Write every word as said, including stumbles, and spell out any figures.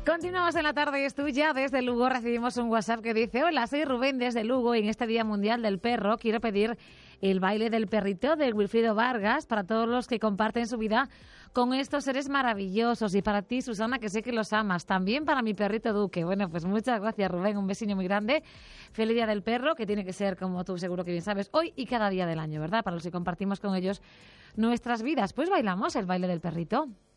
Continuamos en la tarde, es tuya. Desde Lugo recibimos un WhatsApp que dice: hola, soy Rubén desde Lugo y en este Día Mundial del Perro quiero pedir el baile del perrito de Wilfrido Vargas para todos los que comparten su vida con estos seres maravillosos. Y para ti, Susana, que sé que los amas. También para mi perrito Duque. Bueno, pues muchas gracias, Rubén. Un besillo muy grande. Feliz Día del Perro, que tiene que ser, como tú seguro que bien sabes, hoy y cada día del año, ¿verdad? Para los que compartimos con ellos nuestras vidas. Pues bailamos el baile del perrito.